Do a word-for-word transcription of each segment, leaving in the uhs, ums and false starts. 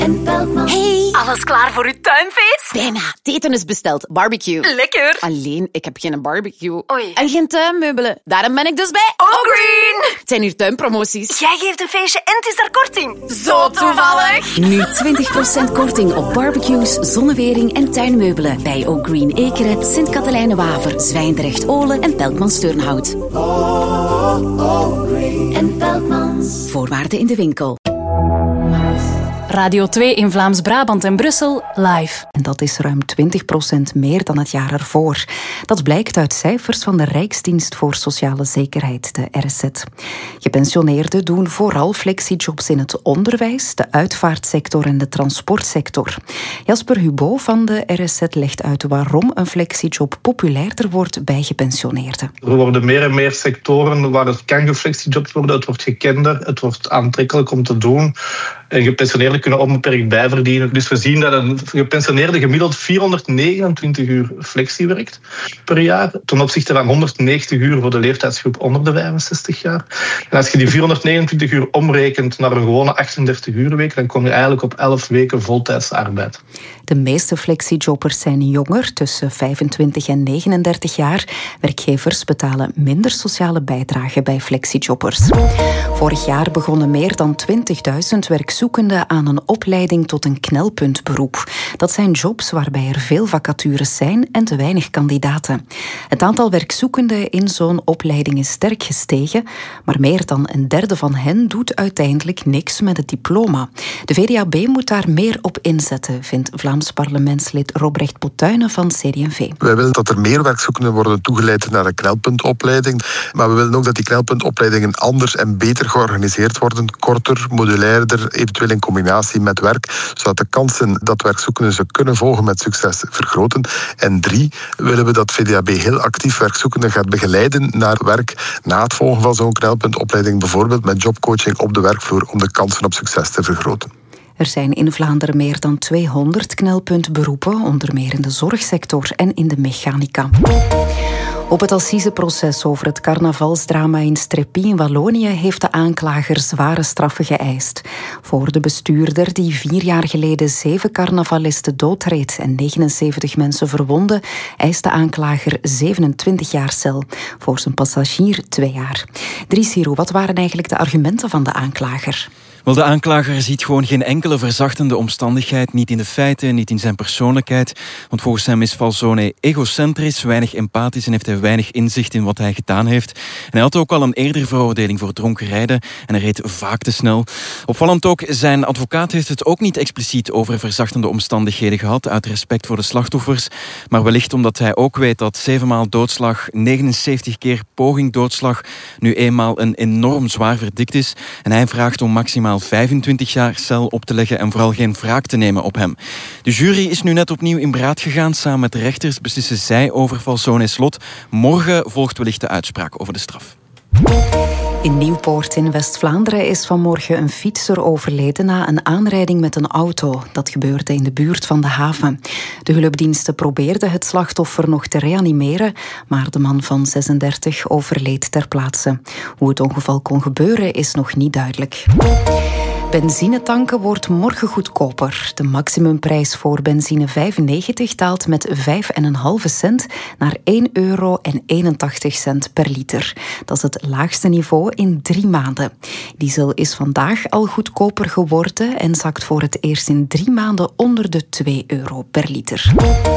en Peltman. Hey! Alles klaar voor uw tuinfeest? Bijna. Het eten is besteld. Barbecue. Lekker. Alleen, ik heb geen barbecue. Oei. En geen tuinmeubelen. Daarom ben ik dus bij Ogreen. Het zijn hier tuinpromoties. Jij geeft een feestje en het is daar korting. Zo toevallig. Nu twintig procent korting op barbecues, zonnewering en tuinmeubelen. Bij O'Green Ekeren, Sint-Katelijne-Waver, Zwijndrecht-Olen en Peltmans-Turnhout. En Peltmans. Voorwaarden in de winkel. Radio twee in Vlaams-Brabant en Brussel live. En dat is ruim twintig procent meer dan het jaar ervoor. Dat blijkt uit cijfers van de Rijksdienst voor Sociale Zekerheid, de R S Z. Gepensioneerden doen vooral flexijobs in het onderwijs, de uitvaartsector en de transportsector. Jasper Hubo van de R S Z legt uit waarom een flexijob populairder wordt bij gepensioneerden. Er worden meer en meer sectoren waar het kan geflexijobd worden. Het wordt gekender, het wordt aantrekkelijk om te doen. En gepensioneerden kunnen onbeperkt bijverdienen. Dus we zien dat een gepensioneerde gemiddeld vierhonderdnegenentwintig uur flexie werkt per jaar. Ten opzichte van honderdnegentig uur voor de leeftijdsgroep onder de vijfenzestig jaar. En als je die vierhonderdnegenentwintig uur omrekent naar een gewone achtendertig uur week, dan kom je eigenlijk op elf weken voltijdse arbeid. De meeste flexijobbers zijn jonger, tussen vijfentwintig en negenendertig jaar. Werkgevers betalen minder sociale bijdrage bij flexijobbers. Vorig jaar begonnen meer dan twintigduizend werkzoekenden aan een opleiding tot een knelpuntberoep. Dat zijn jobs waarbij er veel vacatures zijn en te weinig kandidaten. Het aantal werkzoekenden in zo'n opleiding is sterk gestegen, maar meer dan een derde van hen doet uiteindelijk niks met het diploma. De V D A B moet daar meer op inzetten, vindt Vlaams parlementslid Robrecht Botuinen van C D en V. Wij willen dat er meer werkzoekenden worden toegeleid naar een knelpuntopleiding, maar we willen ook dat die knelpuntopleidingen anders en beter georganiseerd worden, korter, modulairder, eventueel in combinatie met werk, zodat de kansen dat werkzoekenden ze kunnen volgen met succes vergroten. En drie, willen we dat V D A B heel actief werkzoekenden gaat begeleiden naar werk na het volgen van zo'n knelpuntopleiding, bijvoorbeeld met jobcoaching op de werkvloer om de kansen op succes te vergroten. Er zijn in Vlaanderen meer dan tweehonderd knelpuntberoepen, onder meer in de zorgsector en in de mechanica. Op het assiseproces over het carnavalsdrama in Streppy in Wallonië heeft de aanklager zware straffen geëist. Voor de bestuurder die vier jaar geleden zeven carnavalisten doodreed en negenenzeventig mensen verwondde, eist de aanklager zevenentwintig jaar cel. Voor zijn passagier twee jaar. Dries Hiro, wat waren eigenlijk de argumenten van de aanklager? Wel, de aanklager ziet gewoon geen enkele verzachtende omstandigheid, niet in de feiten, niet in zijn persoonlijkheid. Want volgens hem is Falzone egocentrisch, weinig empathisch en heeft hij weinig inzicht in wat hij gedaan heeft. En hij had ook al een eerdere veroordeling voor dronken rijden en hij reed vaak te snel. Opvallend ook, zijn advocaat heeft het ook niet expliciet over verzachtende omstandigheden gehad, uit respect voor de slachtoffers. Maar wellicht omdat hij ook weet dat zevenmaal doodslag, negenenzeventig keer poging doodslag, nu eenmaal een enorm zwaar verdikt is. En hij vraagt om maximaal vijfentwintig jaar cel op te leggen en vooral geen wraak te nemen op hem. De jury is nu net opnieuw in beraad gegaan. Samen met de rechters beslissen zij over Falzone's lot. Morgen volgt wellicht de uitspraak over de straf. In Nieuwpoort in West-Vlaanderen is vanmorgen een fietser overleden na een aanrijding met een auto. Dat gebeurde in de buurt van de haven. De hulpdiensten probeerden het slachtoffer nog te reanimeren, maar de man van zesendertig overleed ter plaatse. Hoe het ongeval kon gebeuren is nog niet duidelijk. Benzinetanken wordt morgen goedkoper. De maximumprijs voor benzine vijfennegentig daalt met vijf komma vijf cent naar één euro en eenentachtig cent per liter. Dat is het laagste niveau in drie maanden. Diesel is vandaag al goedkoper geworden en zakt voor het eerst in drie maanden onder de twee euro per liter.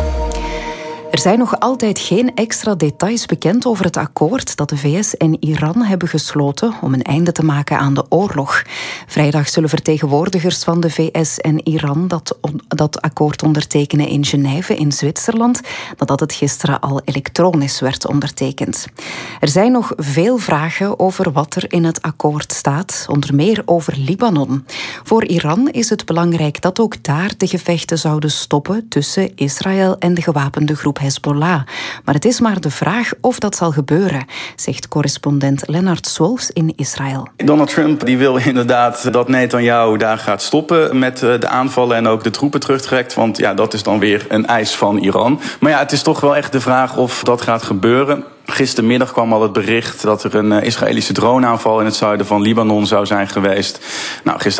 Er zijn nog altijd geen extra details bekend over het akkoord dat de V S en Iran hebben gesloten om een einde te maken aan de oorlog. Vrijdag zullen vertegenwoordigers van de V S en Iran dat, on- dat akkoord ondertekenen in Genève in Zwitserland, nadat het gisteren al elektronisch werd ondertekend. Er zijn nog veel vragen over wat er in het akkoord staat, onder meer over Libanon. Voor Iran is het belangrijk dat ook daar de gevechten zouden stoppen tussen Israël en de gewapende groep Hezbollah. Maar het is maar de vraag of dat zal gebeuren, zegt correspondent Lennart Swolfs in Israël. Donald Trump die wil inderdaad dat Netanyahu daar gaat stoppen met de aanvallen en ook de troepen terugtrekt. Want ja, dat is dan weer een eis van Iran. Maar ja, het is toch wel echt de vraag of dat gaat gebeuren. Gistermiddag kwam al het bericht dat er een Israëlische droneaanval in het zuiden van Libanon zou zijn geweest. Nou, gister